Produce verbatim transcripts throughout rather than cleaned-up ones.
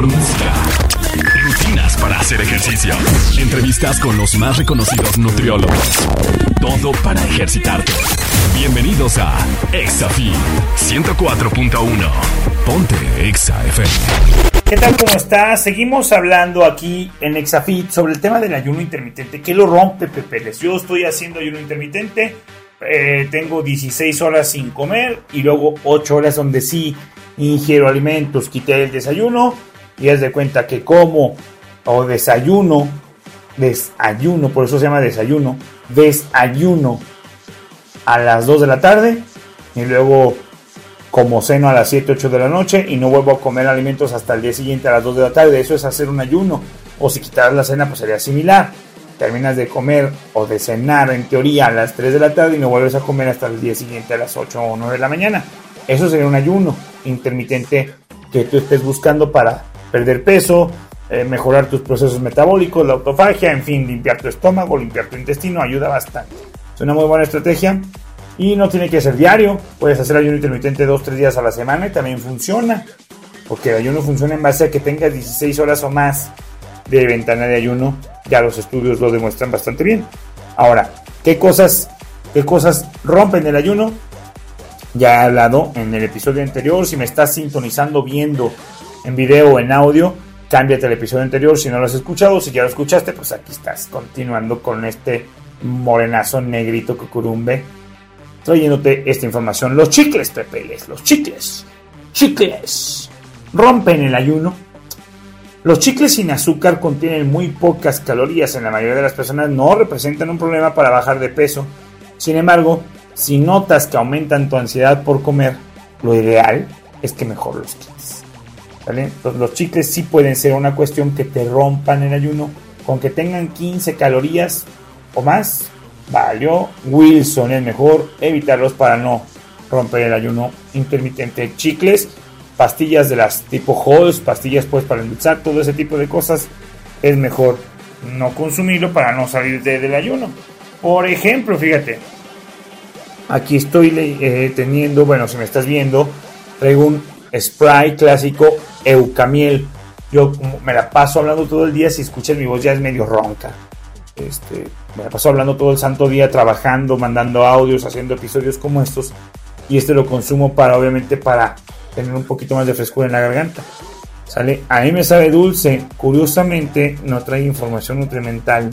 Música, rutinas para hacer ejercicio, entrevistas con los más reconocidos nutriólogos. Todo para ejercitarte. Bienvenidos a ExaFit ciento cuatro punto uno. Ponte Exa F M. ¿Qué tal? ¿Cómo estás? Seguimos hablando aquí en ExaFit sobre el tema del ayuno intermitente. ¿Qué lo rompe, Pepeles? Yo estoy haciendo ayuno intermitente. Eh, tengo dieciséis horas sin comer y luego ocho horas donde sí ingiero alimentos. Quité el desayuno y haz de cuenta que como o desayuno, desayuno, por eso se llama desayuno, desayuno a las dos de la tarde y luego como ceno a las siete, ocho de la noche y no vuelvo a comer alimentos hasta el día siguiente a las dos de la tarde. Eso es hacer un ayuno. O si quitaras la cena, pues sería similar. Terminas de comer o de cenar en teoría a las tres de la tarde y no vuelves a comer hasta el día siguiente a las ocho o nueve de la mañana. Eso sería un ayuno intermitente que tú estés buscando para perder peso, eh, mejorar tus procesos metabólicos, la autofagia, en fin, limpiar tu estómago, limpiar tu intestino, ayuda bastante. Es una muy buena estrategia. Y no tiene que ser diario, puedes hacer ayuno intermitente dos, tres días a la semana y también funciona. Porque el ayuno funciona en base a que tengas dieciséis horas o más de ventana de ayuno. Ya los estudios lo demuestran bastante bien. Ahora, ¿qué cosas, qué cosas rompen el ayuno? Ya he hablado en el episodio anterior. Si me estás sintonizando viendo en video o en audio, cámbiate el episodio anterior si no lo has escuchado. Si ya lo escuchaste, pues aquí estás continuando con este morenazo negrito cucurumbe, trayéndote esta información. Los chicles, Pepeles, los chicles, chicles, rompen el ayuno. Los chicles sin azúcar contienen muy pocas calorías. En la mayoría de las personas no representan un problema para bajar de peso. Sin embargo, si notas que aumentan tu ansiedad por comer, lo ideal es que mejor los quites. ¿Vale? Entonces, los chicles sí pueden ser una cuestión que te rompan el ayuno. Con que tengan quince calorías o más, valió Wilson. Es mejor evitarlos para no romper el ayuno intermitente. Chicles, pastillas de las tipo Halls, pastillas pues para endulzar, todo ese tipo de cosas, es mejor no consumirlo para no salir de, del ayuno. Por ejemplo, fíjate, aquí estoy eh, teniendo, bueno, si me estás viendo, traigo un spray clásico Eucamiel. Yo me la paso hablando todo el día. Si escuchas mi voz ya es medio ronca. Este, me la paso hablando todo el santo día, trabajando, mandando audios, haciendo episodios como estos, y este lo consumo para, obviamente, para tener un poquito más de frescura en la garganta. ¿Sale? A mí me sabe dulce. Curiosamente no trae información nutrimental.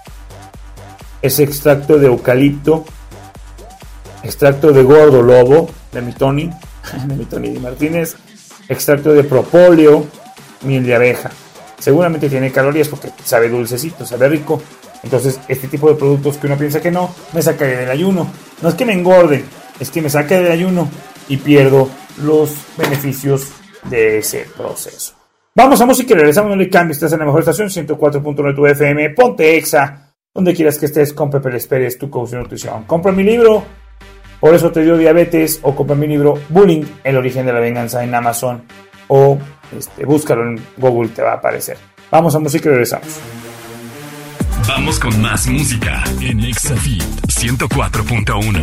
Es extracto de eucalipto, extracto de gordo lobo, de mi Tony, de mi Tony Di Martínez, extracto de propóleo, miel de abeja. Seguramente tiene calorías porque sabe dulcecito, sabe rico. Entonces, este tipo de productos que uno piensa que no, me saca del ayuno. No es que me engorde, es que me saca del ayuno y pierdo los beneficios de ese proceso. Vamos a música y regresamos. No le cambies, estás en la mejor estación, ciento cuatro punto nueve tu F M. Ponte Exa, donde quieras que estés, con Pepeles Pérez, tu coach de nutrición. Compra mi libro, Por eso te dio diabetes, o compra mi libro Bullying, el origen de la venganza, en Amazon, o este, búscalo en Google, te va a aparecer. Vamos a música y regresamos. Vamos con más música en ExaFit ciento cuatro punto uno.